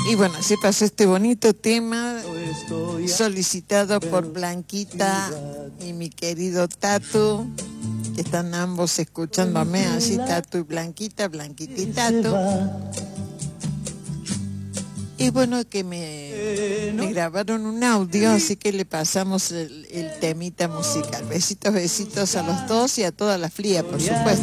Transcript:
Y bueno, así pasó este bonito tema solicitado por Blanquita y mi querido Tatu, que están ambos escuchándome así, Tatu y Blanquita, Blanquita y Tatu. Y bueno, que me grabaron un audio, así que le pasamos el temita musical. Besitos, besitos a los dos y a toda la fría, por supuesto.